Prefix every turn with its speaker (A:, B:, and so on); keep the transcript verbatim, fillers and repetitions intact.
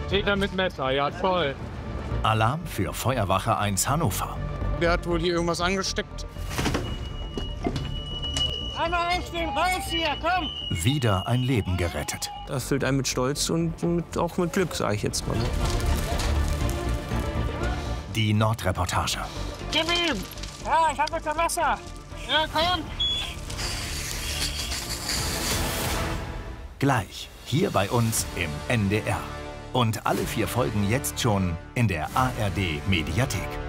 A: Täter mit Messer, ja toll.
B: Alarm für Feuerwache eins Hannover.
A: Der hat wohl hier irgendwas angesteckt.
C: Einmal einstehen, raus hier, komm!
B: Wieder ein Leben gerettet.
D: Das füllt einen mit Stolz und mit, auch mit Glück, sage ich jetzt mal.
B: Die Nordreportage.
C: Gib ihm! Ja, ich hab jetzt ein Messer. Ja, komm!
B: Gleich hier bei uns im N D R. Und alle vier Folgen jetzt schon in der A R D Mediathek.